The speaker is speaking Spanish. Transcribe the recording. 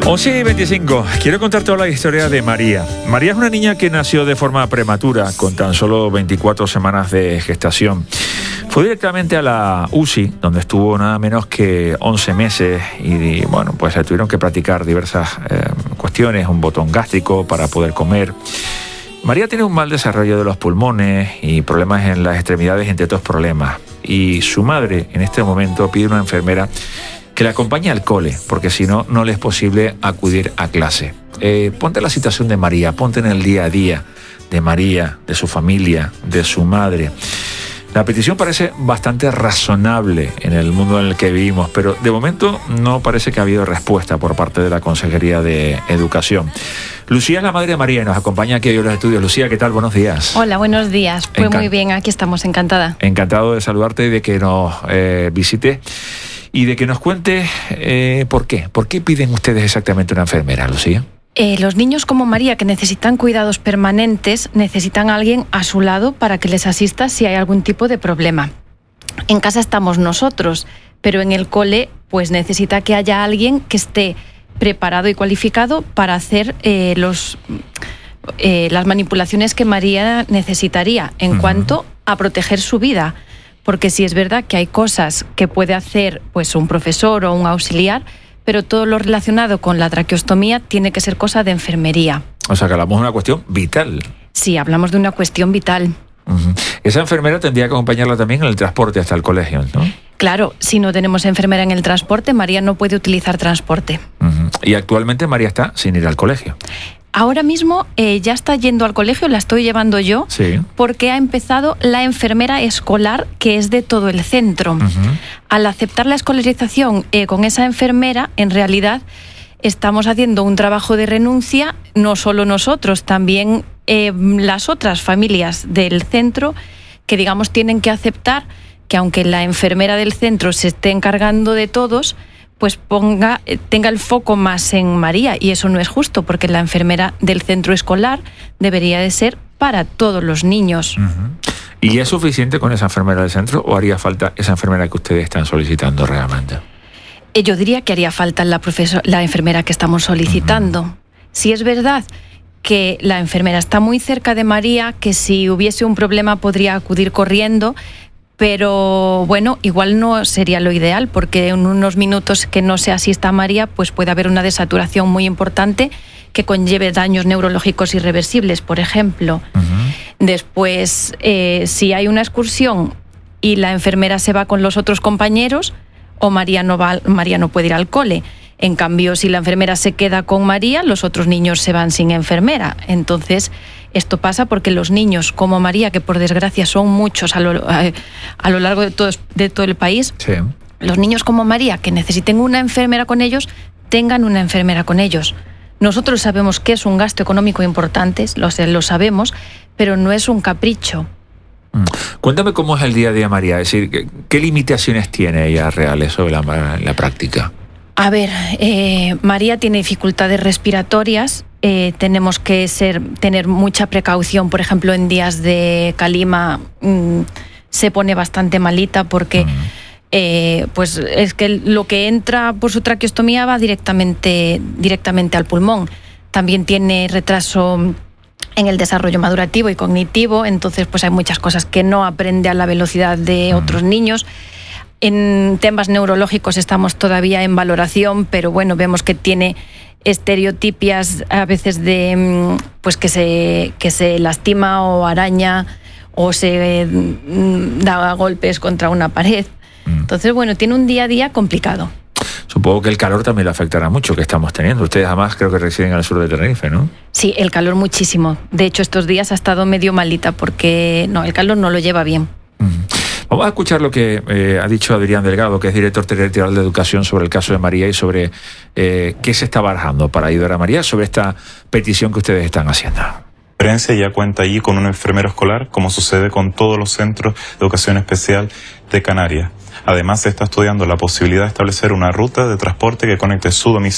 11:25. Quiero contarte toda la historia de María. María es una niña que nació de forma prematura, con tan solo 24 semanas de gestación. Fue directamente a la UCI, donde estuvo nada menos que 11 meses y bueno, pues se tuvieron que practicar diversas cuestiones, un botón gástrico para poder comer. María tiene un mal desarrollo de los pulmones y problemas en las extremidades, entre otros problemas. Y su madre, en este momento, pide a una enfermera que la acompañe al cole, porque si no, no le es posible acudir a clase. Ponte la situación de María, ponte en el día a día de María, de su familia, de su madre. La petición parece bastante razonable en el mundo en el que vivimos, pero de momento no parece que ha habido respuesta por parte de la Consejería de Educación. Lucía es la madre de María y nos acompaña aquí en los estudios. Lucía, ¿qué tal? Buenos días. Hola, buenos días. Pues muy bien, aquí estamos, encantada. Encantado de saludarte y de que nos visites y de que nos cuente por qué. ¿Por qué piden ustedes exactamente una enfermera, Lucía? Los niños como María, que necesitan cuidados permanentes, necesitan a alguien a su lado para que les asista si hay algún tipo de problema. En casa estamos nosotros, pero en el cole pues necesita que haya alguien que esté preparado y cualificado para hacer las manipulaciones que María necesitaría en cuanto a proteger su vida. Porque sí es verdad que hay cosas que puede hacer pues un profesor o un auxiliar, pero todo lo relacionado con la traqueostomía tiene que ser cosa de enfermería. O sea que hablamos de una cuestión vital. Sí, hablamos de una cuestión vital. Esa enfermera tendría que acompañarla también en el transporte hasta el colegio, ¿no? Claro, si no tenemos enfermera en el transporte, María no puede utilizar transporte. Y actualmente María está sin ir al colegio. Ahora mismo ya está yendo al colegio, la estoy llevando yo, sí, porque ha empezado la enfermera escolar, que es de todo el centro. Al aceptar la escolarización con esa enfermera, en realidad estamos haciendo un trabajo de renuncia, no solo nosotros, también las otras familias del centro, que digamos tienen que aceptar que aunque la enfermera del centro se esté encargando de todos, pues tenga el foco más en María, y eso no es justo, porque la enfermera del centro escolar debería de ser para todos los niños. ¿Y es suficiente con esa enfermera del centro o haría falta esa enfermera que ustedes están solicitando realmente? Yo diría que haría falta la enfermera que estamos solicitando. Si es verdad que la enfermera está muy cerca de María, que si hubiese un problema podría acudir corriendo, pero bueno, igual no sería lo ideal, porque en unos minutos que no se asista a María, pues puede haber una desaturación muy importante que conlleve daños neurológicos irreversibles, por ejemplo. Después, si hay una excursión y la enfermera se va con los otros compañeros, o María no puede ir al cole. En cambio, si la enfermera se queda con María, los otros niños se van sin enfermera. Entonces, esto pasa porque los niños como María, que por desgracia son muchos a lo largo de todo el país, sí, los niños como María que necesiten una enfermera con ellos, tengan una enfermera con ellos. Nosotros sabemos que es un gasto económico importante, lo sabemos, pero no es un capricho. Cuéntame cómo es el día a día, María, es decir, ¿qué limitaciones tiene ella reales sobre la práctica? A ver, María tiene dificultades respiratorias, tenemos que tener mucha precaución, por ejemplo, en días de calima se pone bastante malita porque pues es que lo que entra por su traqueostomía va directamente al pulmón. También tiene retraso en el desarrollo madurativo y cognitivo, entonces pues hay muchas cosas que no aprende a la velocidad de otros niños. En temas neurológicos estamos todavía en valoración, pero bueno, vemos que tiene estereotipias a veces de pues que se lastima o araña o se da golpes contra una pared. Entonces, bueno, tiene un día a día complicado. Supongo que el calor también le afectará mucho que estamos teniendo. Ustedes además creo que residen al sur de Tenerife, ¿no? Sí, el calor muchísimo. De hecho, estos días ha estado medio malita porque el calor no lo lleva bien. Vamos a escuchar lo que ha dicho Adrián Delgado, que es director territorial de Educación, sobre el caso de María y sobre qué se está barajando para ayudar a María sobre esta petición que ustedes están haciendo. La experiencia ya cuenta allí con un enfermero escolar, como sucede con todos los centros de educación especial de Canarias. Además, se está estudiando la posibilidad de establecer una ruta de transporte que conecte su domicilio